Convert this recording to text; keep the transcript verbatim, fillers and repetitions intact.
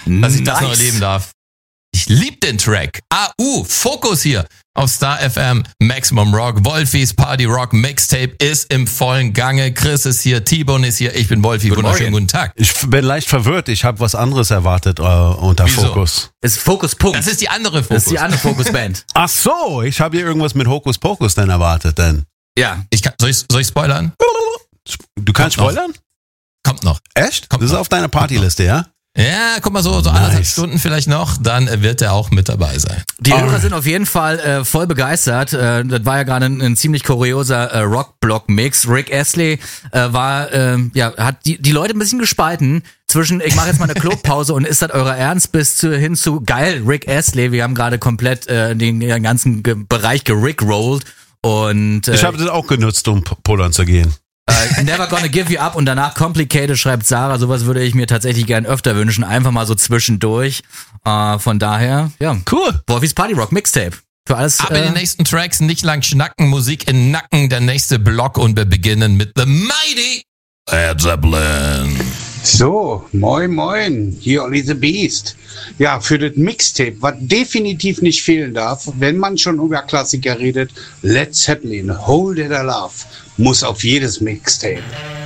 dass ich das noch erleben darf. Ich lieb den Track. A U, Fokus hier auf Star F M, Maximum Rock. Wolfis Party Rock Mixtape ist im vollen Gange. Chris ist hier, T-Bone ist hier, ich bin Wolfi. Guten Wunderschönen Morgen. guten Tag. Ich bin leicht verwirrt. Ich habe was anderes erwartet äh, unter Wieso? Fokus. Ist Fokus Punkt. Das ist die andere Fokus. Das ist die andere Fokus-Band. Ach so, ich habe hier irgendwas mit Hokus Pokus denn erwartet denn. Ja. Ich kann, soll, ich, soll ich spoilern? Du kannst Kommt noch. spoilern? Kommt noch. Echt? Kommt das ist noch. auf deiner Partyliste, ja? Ja, guck mal, so, so Nice. anderthalb Stunden vielleicht noch, dann wird er auch mit dabei sein. Die Alright. Hörer sind auf jeden Fall äh, voll begeistert. Äh, das war ja gerade ein, ein ziemlich kurioser äh, Rock-Block-Mix. Rick Astley äh, war, äh, ja, hat die, die Leute ein bisschen gespalten zwischen, ich mache jetzt mal eine Klopause und ist das eurer Ernst, bis zu, hin zu, geil, Rick Astley. Wir haben gerade komplett äh, den, den ganzen Ge- Bereich gerickrollt und äh, Ich habe das auch genutzt, um p- pullern zu gehen. äh, Never Gonna Give You Up und danach Complicated, schreibt Sarah. Sowas würde ich mir tatsächlich gern öfter wünschen. Einfach mal so zwischendurch. Äh, von daher, ja. Cool. Wolfis Party Rock Mixtape. Für alles. Ab in Äh, den nächsten Tracks, nicht lang schnacken, Musik in Nacken, der nächste Block und wir beginnen mit The Mighty Led Zeppelin. So, moin moin, hier Olli the Beast. Ja, für das Mixtape, was definitiv nicht fehlen darf, wenn man schon über Klassiker redet, Led Zeppelin, Hold It Alive, muss auf jedes Mixtape.